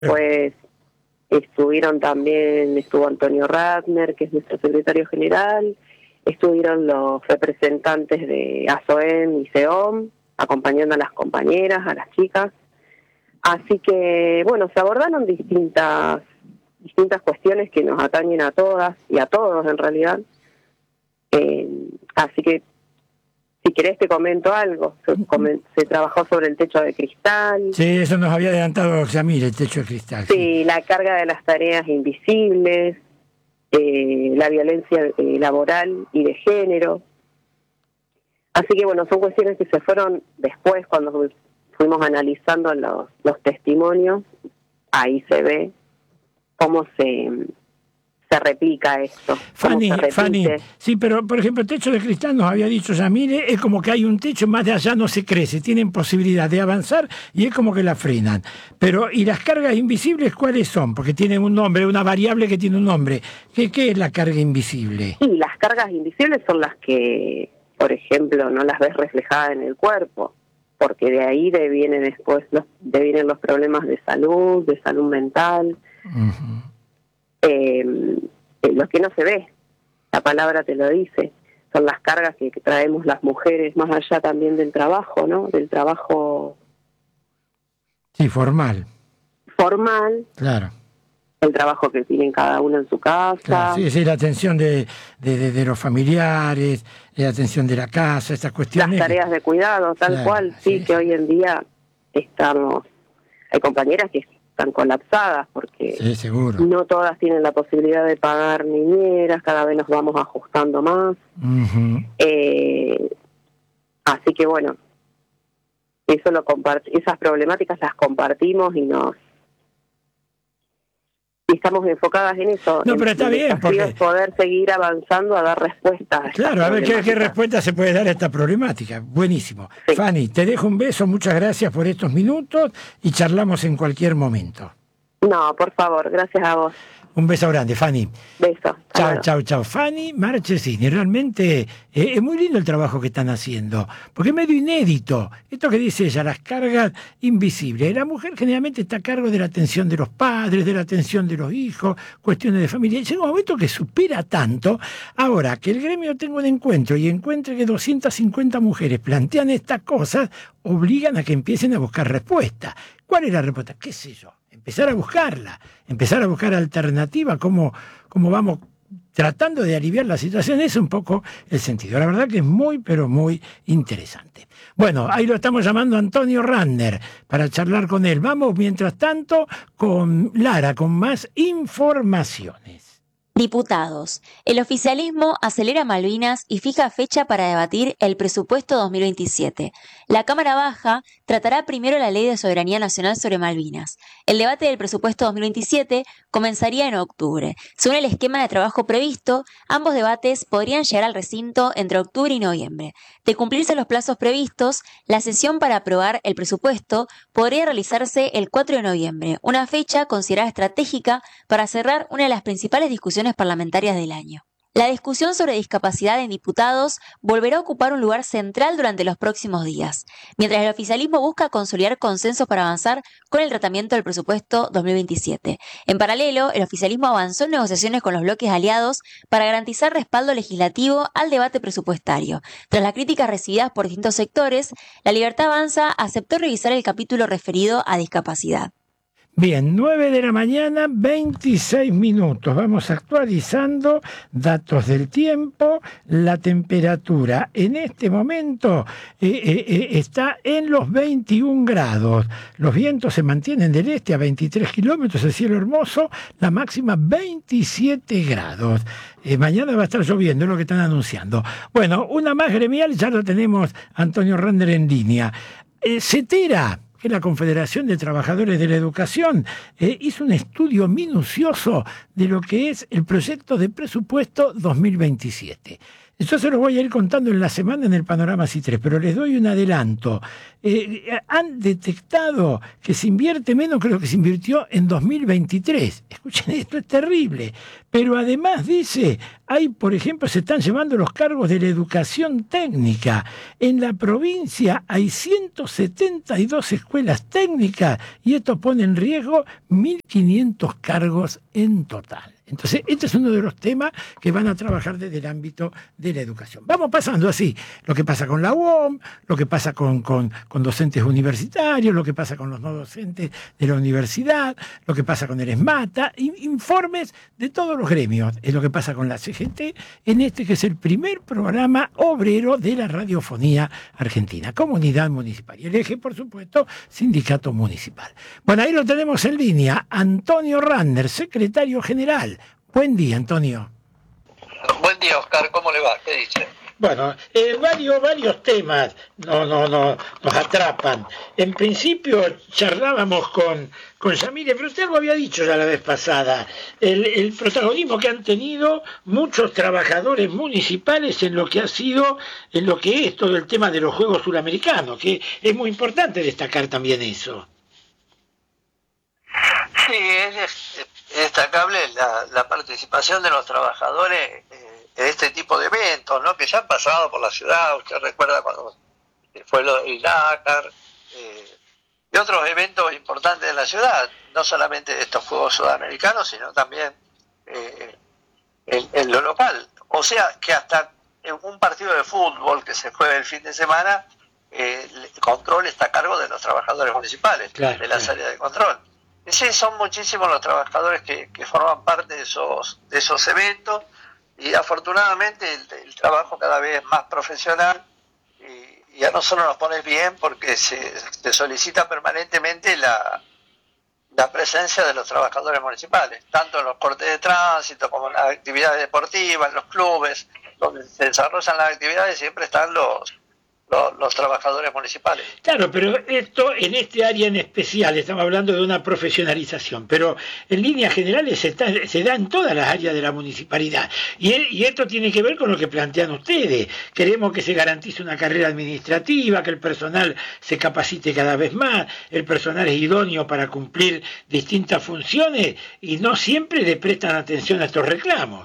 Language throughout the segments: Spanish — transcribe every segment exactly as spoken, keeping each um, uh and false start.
Pues estuvieron también, estuvo Antonio Ratner, que es nuestro secretario general, estuvieron los representantes de ASOEM y SEOM, acompañando a las compañeras, a las chicas. Así que, bueno, se abordaron distintas distintas cuestiones que nos atañen a todas y a todos en realidad. Eh, así que, si querés te comento algo. Se, comen, se trabajó sobre el techo de cristal. Sí, eso nos había adelantado Yamil, el techo de cristal. Sí, sí. La carga de las tareas invisibles, eh, la violencia eh, laboral y de género. Así que, bueno, son cuestiones que se fueron después, cuando fuimos analizando los, los testimonios, ahí se ve cómo se, se replica esto. Fanny, Fanny, sí, pero por ejemplo, el techo de cristal nos había dicho Yamile, es como que hay un techo, más de allá no se crece, tienen posibilidad de avanzar y es como que la frenan. Pero, ¿y las cargas invisibles cuáles son? Porque tienen un nombre, una variable que tiene un nombre. ¿Qué, qué es la carga invisible? Sí, las cargas invisibles son las que, por ejemplo, no las ves reflejadas en el cuerpo, porque de ahí devienen después los, devienen los problemas de salud, de salud mental. Uh-huh. eh, eh, lo que no se ve, la palabra te lo dice, son las cargas que, que traemos las mujeres, más allá también del trabajo, ¿no? Del trabajo... Sí, formal. Formal. Claro. El trabajo que tienen cada uno en su casa. Claro, sí, sí, la atención de, de, de, de los familiares, la atención de la casa, estas cuestiones. Las tareas de cuidado, tal claro, cual, sí, sí, que hoy en día estamos... Hay compañeras que están colapsadas porque sí, seguro. No todas tienen la posibilidad de pagar niñeras, cada vez nos vamos ajustando más. Uh-huh. Eh, así que bueno, eso lo compart- esas problemáticas las compartimos y nos y estamos enfocadas en eso. No, pero está bien, porque poder seguir avanzando a dar respuestas. Claro, a ver qué, qué respuesta se puede dar a esta problemática. Buenísimo. Sí. Fanny, te dejo un beso, muchas gracias por estos minutos y charlamos en cualquier momento. No, por favor, gracias a vos. Un beso grande, Fanny. Beso. Chao, chao, chao. Fanny Marchesini, realmente eh, es muy lindo el trabajo que están haciendo, porque es medio inédito. Esto que dice ella, las cargas invisibles. La mujer generalmente está a cargo de la atención de los padres, de la atención de los hijos, cuestiones de familia. Y llega un momento que supera tanto. Ahora, que el gremio tenga un encuentro y encuentre que doscientas cincuenta mujeres plantean estas cosas, obligan a que empiecen a buscar respuesta. ¿Cuál es la respuesta? ¿Qué sé yo? Empezar a buscarla, empezar a buscar alternativas, cómo, cómo vamos tratando de aliviar la situación, es un poco el sentido. La verdad que es muy, pero muy interesante. Bueno, ahí lo estamos llamando Antonio Ratner para charlar con él. Vamos, mientras tanto, con Lara, con más informaciones. Diputados. El oficialismo acelera Malvinas y fija fecha para debatir el presupuesto dos mil veintisiete. La Cámara Baja tratará primero la Ley de Soberanía Nacional sobre Malvinas. El debate del presupuesto dos mil veintisiete comenzaría en octubre. Según el esquema de trabajo previsto, ambos debates podrían llegar al recinto entre octubre y noviembre. De cumplirse los plazos previstos, la sesión para aprobar el presupuesto podría realizarse el cuatro de noviembre, una fecha considerada estratégica para cerrar una de las principales discusiones parlamentarias del año. La discusión sobre discapacidad en diputados volverá a ocupar un lugar central durante los próximos días, mientras el oficialismo busca consolidar consensos para avanzar con el tratamiento del presupuesto dos mil veintisiete. En paralelo, el oficialismo avanzó en negociaciones con los bloques aliados para garantizar respaldo legislativo al debate presupuestario. Tras las críticas recibidas por distintos sectores, La Libertad Avanza aceptó revisar el capítulo referido a discapacidad. Bien, nueve de la mañana, veintiséis minutos. Vamos actualizando datos del tiempo. La temperatura en este momento eh, eh, eh, está en los veintiún grados. Los vientos se mantienen del este a veintitrés kilómetros, el cielo hermoso, la máxima veintisiete grados. Eh, mañana va a estar lloviendo, es lo que están anunciando. Bueno, una más gremial, ya lo tenemos Antonio Ratner en línea. Eh, CETERA, que la Confederación de Trabajadores de la Educación, eh, hizo un estudio minucioso de lo que es el proyecto de presupuesto dos mil veintisiete. Yo se los voy a ir contando en la semana en el Panorama C I tres, pero les doy un adelanto. Eh, han detectado que se invierte menos que lo que se invirtió en dos mil veintitrés. Escuchen, esto es terrible. Pero además dice, hay, por ejemplo, se están llevando los cargos de la educación técnica. En la provincia hay ciento setenta y dos escuelas técnicas y esto pone en riesgo mil quinientos cargos en total. Entonces, este es uno de los temas que van a trabajar desde el ámbito de la educación. Vamos pasando así, lo que pasa con la U O M, lo que pasa con, con, con docentes universitarios, lo que pasa con los no docentes de la universidad, lo que pasa con el ESMATA, informes de todos los gremios. Es lo que pasa con la C G T, en este que es el primer programa obrero de la radiofonía argentina, Comunidad Municipal. Y el eje, por supuesto, Sindicato Municipal. Bueno, ahí lo tenemos en línea, Antonio Ratner, secretario general. Buen día, Antonio. Buen día, Oscar. ¿Cómo le va? ¿Qué dice? Bueno, eh, varios, varios temas no, no, no, nos atrapan. En principio charlábamos con, con Yamile, pero usted algo había dicho ya la vez pasada, el, el protagonismo que han tenido muchos trabajadores municipales en lo que ha sido, en lo que es todo el tema de los Juegos Suramericanos, que es muy importante destacar también eso. Sí, es, es destacable la, la participación de los trabajadores eh, en este tipo de eventos, ¿no? Que ya han pasado por la ciudad. Usted recuerda cuando fue lo del Dakar eh, y otros eventos importantes en la ciudad, no solamente de estos Juegos Sudamericanos, sino también eh, en, en lo local. O sea, que hasta en un partido de fútbol que se juegue el fin de semana, eh, el control está a cargo de los trabajadores municipales, claro, de las claro. áreas de control. Y sí, son muchísimos los trabajadores que, que forman parte de esos, de esos eventos, y afortunadamente el, el trabajo cada vez es más profesional, y, y a nosotros nos pone bien porque se, se solicita permanentemente la, la presencia de los trabajadores municipales, tanto en los cortes de tránsito como en las actividades deportivas, en los clubes, donde se desarrollan las actividades, siempre están los... Los, los trabajadores municipales. Claro, pero esto en este área en especial, estamos hablando de una profesionalización, pero en líneas generales se, está, se da en todas las áreas de la municipalidad. Y, y esto tiene que ver con lo que plantean ustedes. Queremos que se garantice una carrera administrativa, que el personal se capacite cada vez más, el personal es idóneo para cumplir distintas funciones y no siempre le prestan atención a estos reclamos.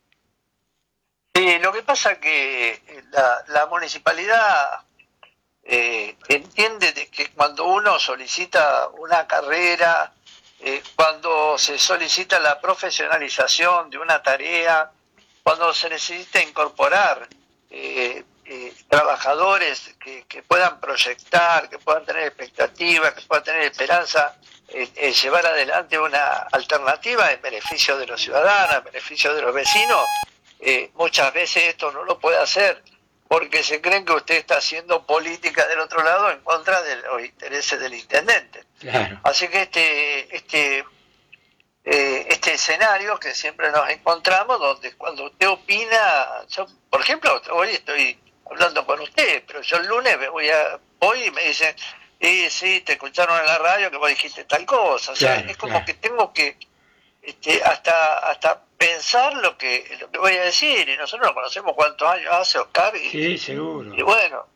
Sí, lo que pasa es que la, la municipalidad eh, entiende de que cuando uno solicita una carrera, eh, cuando se solicita la profesionalización de una tarea, cuando se necesita incorporar eh, eh, trabajadores que, que puedan proyectar, que puedan tener expectativas, que puedan tener esperanza, eh, eh, llevar adelante una alternativa en beneficio de los ciudadanos, en beneficio de los vecinos, Eh, muchas veces esto no lo puede hacer porque se creen que usted está haciendo política del otro lado en contra de los intereses del intendente. Claro. Así que este este eh, este escenario que siempre nos encontramos, donde cuando usted opina, yo, por ejemplo, hoy estoy hablando con usted, pero yo el lunes me voy a voy y me dicen, eh, sí, te escucharon en la radio que vos dijiste tal cosa. O sea, claro, es como claro. que tengo que este, hasta hasta pensar lo que lo que voy a decir, y nosotros no conocemos cuántos años hace, Oscar, y, sí, seguro. Y bueno,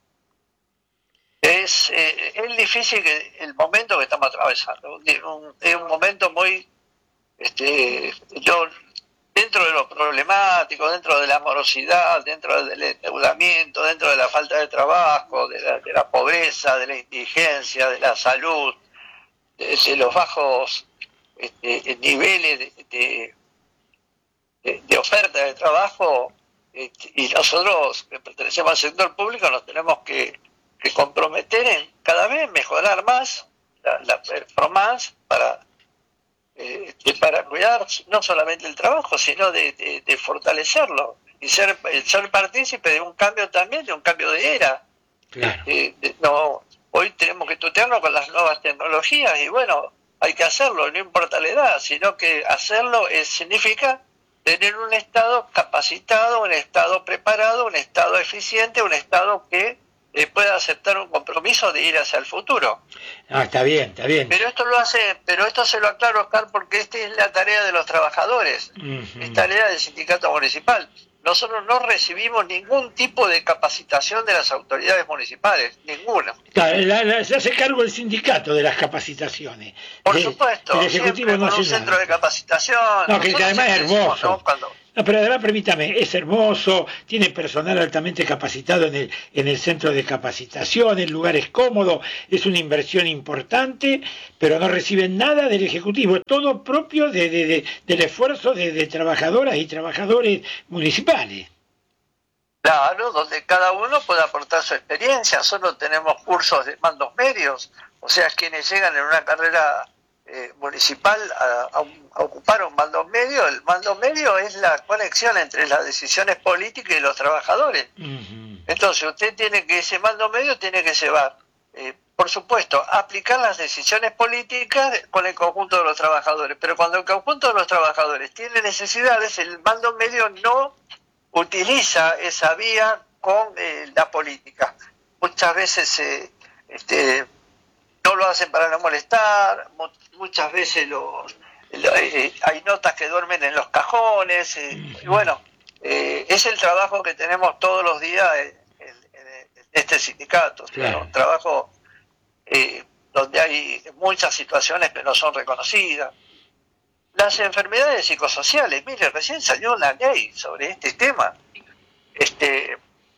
es eh, es difícil que el momento que estamos atravesando, un, es un momento muy, este yo dentro de lo problemático, dentro de la morosidad, dentro del endeudamiento, dentro de la falta de trabajo, de la, de la pobreza, de la indigencia, de la salud, de, de los bajos este, niveles de, de De, de oferta de trabajo, eh, y nosotros que pertenecemos al sector público nos tenemos que, que comprometer en cada vez mejorar más la, la performance para eh, para cuidar no solamente el trabajo, sino de, de, de fortalecerlo y ser ser partícipe de un cambio también, de un cambio de era. Claro. Eh, de, no, hoy tenemos que tutearnos con las nuevas tecnologías y bueno, hay que hacerlo, no importa la edad, sino que hacerlo es, significa tener un Estado capacitado, un Estado preparado, un Estado eficiente, un Estado que eh, pueda aceptar un compromiso de ir hacia el futuro. Ah, está bien, está bien. Pero esto lo hace, pero esto se lo aclaro, Oscar, porque esta es la tarea de los trabajadores, uh-huh. Es tarea del sindicato municipal. nosotros no recibimos ningún tipo de capacitación de las autoridades municipales, ninguna. Claro, la, la, se hace cargo el sindicato de las capacitaciones. Por el, supuesto, el Ejecutivo siempre no con un hace centro nada. de capacitación. No, que, que además es hermoso. Decimos, ¿no? Cuando... No, pero además, permítame, es hermoso, tiene personal altamente capacitado en el, en el centro de capacitación, el lugar es cómodo, es una inversión importante, pero no reciben nada del Ejecutivo, es todo propio de, de, de, del esfuerzo de, de trabajadoras y trabajadores municipales. Claro, donde cada uno puede aportar su experiencia. Nosotros tenemos cursos de mandos medios, o sea, quienes llegan en una carrera eh, municipal a, a, a ocupar un mando medio, el mando medio es la conexión entre las decisiones políticas y los trabajadores. Uh-huh. Entonces usted tiene que, ese mando medio tiene que llevar, eh, por supuesto, aplicar las decisiones políticas con el conjunto de los trabajadores, pero cuando el conjunto de los trabajadores tiene necesidades, el mando medio no utiliza esa vía con eh, la política. Muchas veces eh, este, no lo hacen para no molestar, muchas veces los, lo, eh, hay notas que duermen en los cajones, eh, y bueno, eh, es el trabajo que tenemos todos los días en, en, en este sindicato, claro. Un trabajo eh, donde hay muchas situaciones que no son reconocidas. Las enfermedades psicosociales, mire, recién salió una ley sobre este tema. Este,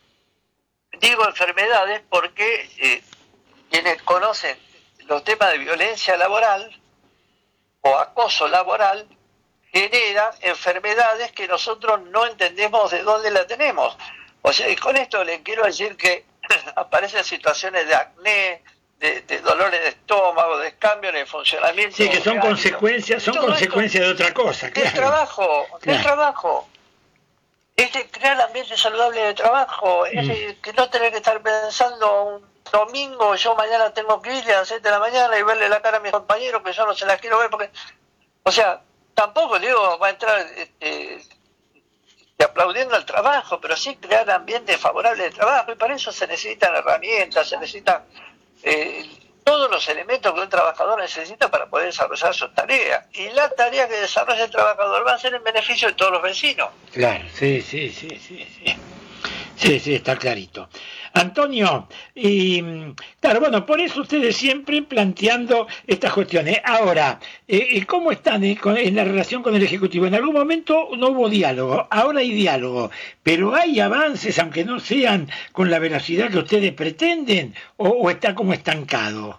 digo enfermedades porque eh, quienes conocen los temas de violencia laboral o acoso laboral generan enfermedades que nosotros no entendemos de dónde la tenemos. O sea, y con esto le quiero decir que aparecen situaciones de acné, De, de dolores de estómago, de cambio en el funcionamiento. Sí, que son orgánico. consecuencias, son consecuencias de otra cosa, claro. Del trabajo, claro. del trabajo. Es de crear ambiente saludable de trabajo, mm. es de que no tener que estar pensando un domingo, yo mañana tengo que ir a las siete de la mañana y verle la cara a mis compañeros que yo no se las quiero ver porque... O sea, tampoco digo va a entrar este, aplaudiendo al trabajo, pero sí crear ambiente favorable de trabajo, y para eso se necesitan herramientas, se necesitan Eh, todos los elementos que un trabajador necesita para poder desarrollar su tarea, y la tarea que desarrolla el trabajador va a ser en beneficio de todos los vecinos. Claro, sí, sí, sí, sí, sí, sí, sí, está clarito. Antonio, y claro, bueno, por eso ustedes siempre planteando estas cuestiones. Ahora, eh, ¿cómo están eh, con, en la relación con el Ejecutivo? En algún momento no hubo diálogo, ahora hay diálogo, pero hay avances, aunque no sean con la velocidad que ustedes pretenden, o, o está como estancado.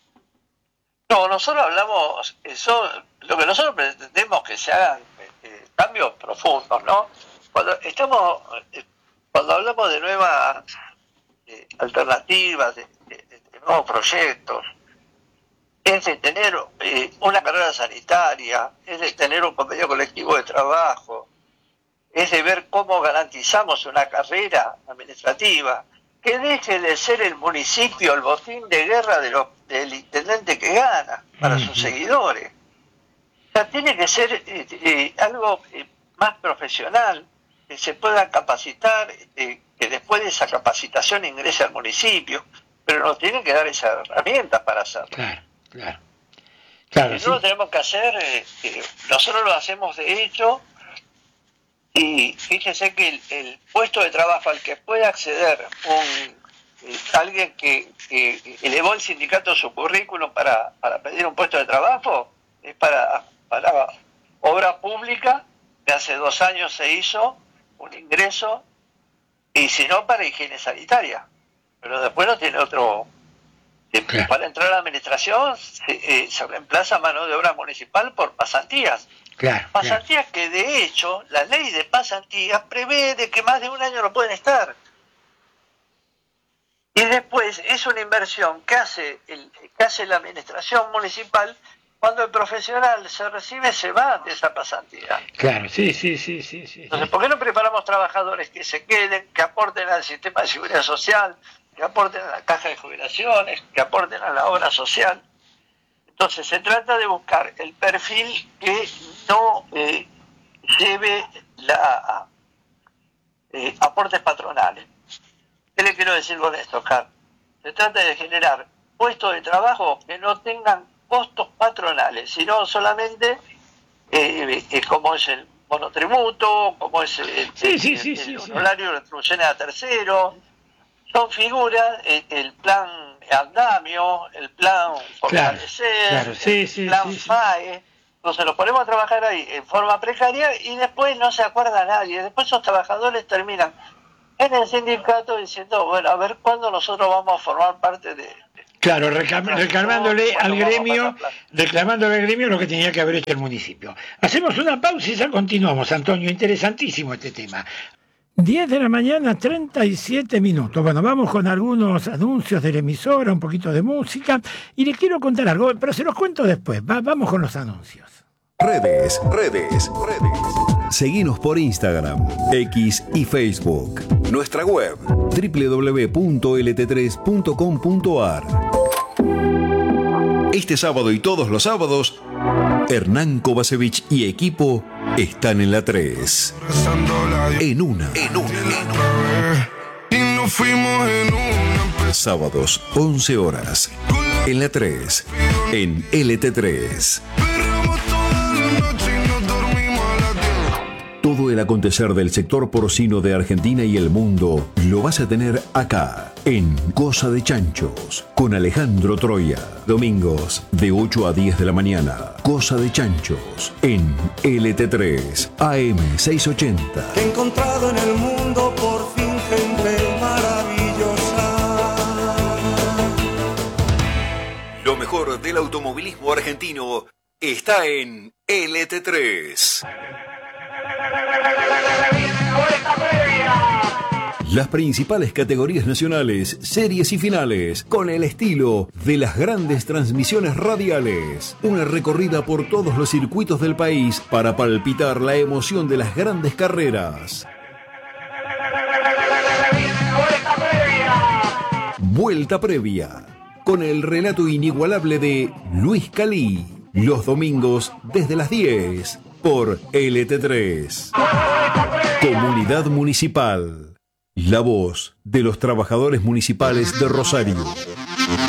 No, nosotros hablamos, eso, lo que nosotros pretendemos que se hagan eh, cambios profundos, ¿no? Cuando estamos, eh, cuando hablamos de nuevas eh, alternativas, de, de, de nuevos proyectos, es de tener eh, una carrera sanitaria, es de tener un convenio colectivo de trabajo, es de ver cómo garantizamos una carrera administrativa, que deje de ser el municipio el botín de guerra de los, del intendente que gana para sus seguidores. O sea, tiene que ser eh, eh, algo eh, más profesional, que se pueda capacitar, eh, que después de esa capacitación ingrese al municipio, pero nos tienen que dar esas herramientas para hacerlo. Claro, claro. claro y nosotros sí. tenemos que hacer, eh, eh, nosotros lo hacemos de hecho, y fíjese que el, el puesto de trabajo al que puede acceder un eh, alguien que, que elevó el sindicato su currículum para, para pedir un puesto de trabajo es para, para obra pública, que hace dos años se hizo un ingreso, y si no para higiene sanitaria, pero después no tiene otro. Claro. Para entrar a la administración se, eh, se reemplaza mano de obra municipal por pasantías. Claro, pasantías claro. que de hecho la ley de pasantías prevé de que más de un año no pueden estar. Y después es una inversión que hace, el, que hace la administración municipal. Cuando el profesional se recibe, se va de esa pasantía. Claro, sí, sí, sí, sí, sí. Entonces, ¿por qué no preparamos trabajadores que se queden, que aporten al sistema de seguridad social, que aporten a la caja de jubilaciones, que aporten a la obra social? Entonces, se trata de buscar el perfil que no eh, lleve la, eh, aportes patronales. ¿Qué le quiero decir con esto, Carlos? Se trata de generar puestos de trabajo que no tengan costos patronales, sino solamente, eh, eh, como es el monotributo, como es el, sí, sí, sí, el, sí, el sí. honorario de retribuciones a tercero. Son figuras, el, el plan andamio, el plan fortalecer, Claro, claro, sí, el sí, plan sí, sí. FAE. Entonces los ponemos a trabajar ahí en forma precaria y después no se acuerda nadie. Después esos trabajadores terminan en el sindicato diciendo, bueno, a ver cuándo nosotros vamos a formar parte de... Claro, reclam- reclamándole al gremio, plata. reclamándole al gremio lo que tenía que haber hecho el municipio. Hacemos una pausa y ya continuamos, Antonio. Interesantísimo este tema. diez de la mañana, treinta y siete minutos. Bueno, vamos con algunos anuncios de la emisora, un poquito de música. Y les quiero contar algo, pero se los cuento después. Va, vamos con los anuncios. Redes, redes, redes. Seguinos por Instagram, X y Facebook. Nuestra web, doble u doble u doble u punto ele te tres punto com punto a r. Este sábado y todos los sábados, Hernán Kovacevic y equipo están en la tres. En una. En una. En una. Sábados, once horas. En la tres. En ele te tres. Todo el acontecer del sector porcino de Argentina y el mundo lo vas a tener acá, en Cosa de Chanchos, con Alejandro Troya. Domingos, de ocho a diez de la mañana. Cosa de Chanchos, en ele te tres, A M seiscientos ochenta. He encontrado en el mundo por fin gente maravillosa. Lo mejor del automovilismo argentino está en ele te tres. Las principales categorías nacionales, series y finales, con el estilo de las grandes transmisiones radiales. Una recorrida por todos los circuitos del país para palpitar la emoción de las grandes carreras. Vuelta Previa, con el relato inigualable de Luis Calí. Los domingos desde las diez por ele te tres. Comunidad Municipal. La voz de los trabajadores municipales de Rosario.